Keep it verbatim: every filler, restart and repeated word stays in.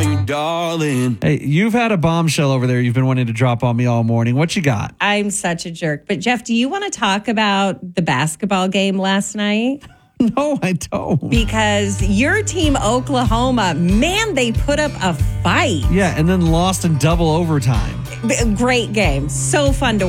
you, darling. Hey, you've had a bombshell over there you've been wanting to drop on me all morning. What you got? I'm such a jerk. But Jeff, do you want to talk about the basketball game last night? No, I don't. Because your team, Oklahoma, man, they put up a fight. Yeah, and then lost in double overtime. Great game. So fun to